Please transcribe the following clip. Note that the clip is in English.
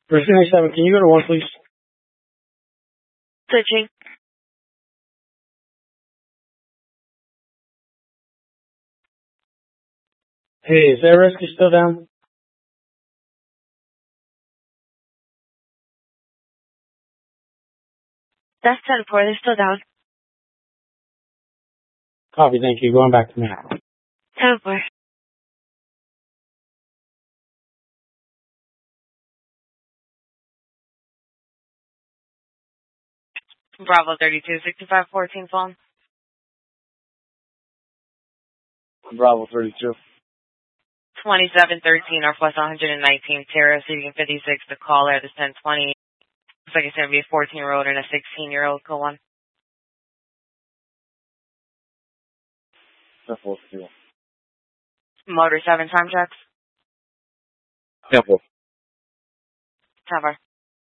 Person 97, can you go to 1, please? Switching. Hey, is that rescue still down? That's 10-4. They're still down. Copy, thank you. Going back to me. 10-4. Bravo 32, 6514 phone. Bravo 32. 2713 Northwest 119 Terrace, Seating 56. The caller is 1020. Looks like it's going to be a 14-year-old and a 16-year-old. Go on. 10-4. Motor 7 time checks. 10-4. 10-4.